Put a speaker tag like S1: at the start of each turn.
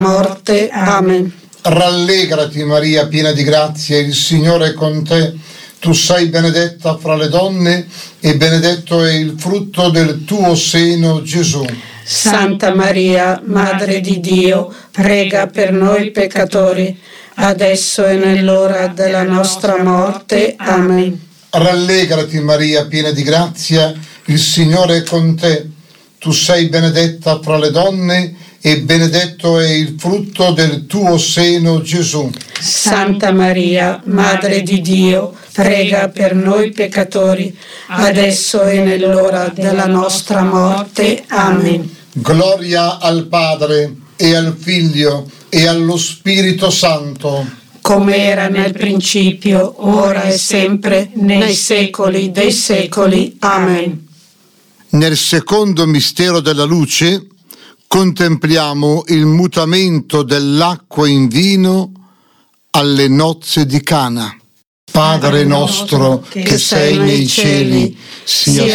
S1: morte. Amen.
S2: Rallegrati Maria, piena di grazia, il Signore è con te. Tu sei benedetta fra le donne e benedetto è il frutto del tuo seno, Gesù.
S1: Santa Maria, Madre di Dio, prega per noi peccatori, adesso e nell'ora della nostra morte. Amen.
S2: Rallegrati Maria, piena di grazia, il Signore è con te. Tu sei benedetta fra le donne e benedetto è il frutto del tuo seno, Gesù.
S1: Santa Maria, Madre di Dio, prega per noi peccatori, adesso e nell'ora della nostra morte. Amen.
S2: Gloria al Padre e al Figlio e allo Spirito Santo,
S1: come era nel principio, ora e sempre, nei secoli dei secoli. Amen.
S2: Nel secondo mistero della luce contempliamo il mutamento dell'acqua in vino alle nozze di Cana. Padre nostro che sei nei cieli, sia